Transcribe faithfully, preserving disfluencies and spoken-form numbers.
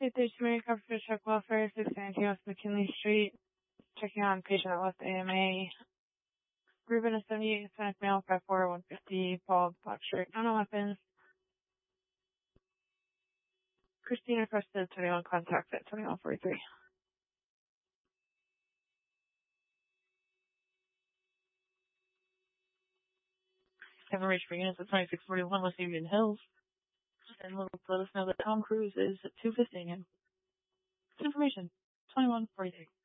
two three two Mary Copperfield Truck Welfare, six ninety West McKinley Street. Checking on patient at West A M A. Ruben is seventy-eight, Hispanic male, five four, one fifty, bald, black shirt, no weapons. Christine requested twenty-one contacts at twenty-one forty-three. Haven't reached for units at twenty-six forty-one West Union Hills. And let us know that Tom Cruise is two fifteen him. Information, twenty-one forty-three.